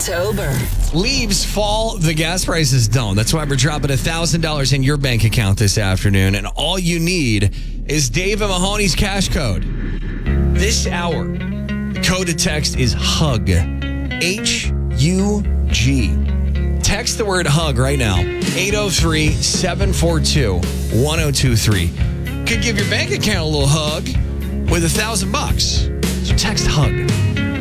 October. Leaves fall, the gas prices don't. That's why we're dropping $1,000 in your bank account this afternoon. And all you need is Dave and Mahoney's cash code. This hour, the code to text is HUG. H-U-G. Text the word HUG right now. 803-742-1023. Could give your bank account a little hug with $1,000. So text HUG.